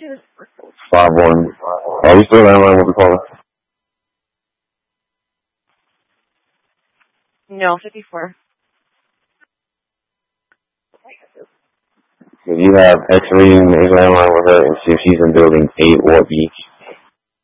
5-1. Are we still landline with the caller? No, 54. If you have X-ray in the landline with her and see if she's in building A or B.